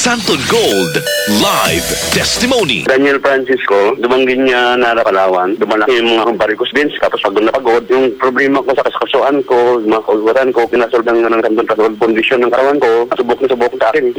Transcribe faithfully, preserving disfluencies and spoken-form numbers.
Santon Gold Live Testimony. Daniel Francisco, dumanggin niya na Palawan, dumalaki yung mga varicose veins, tapos pagod na pagod. Yung problema ko sa kaskasuan ko, mga kauluran ko, pinasolve ng ng kondisyon ng katawan ko, subok na subok sa akin.